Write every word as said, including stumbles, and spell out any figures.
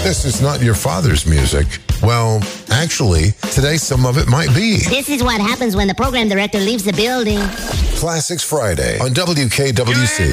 This is not your father's music. Well, actually, today some of it might be. This is what happens when the program director leaves the building. Classics Friday on W K W C.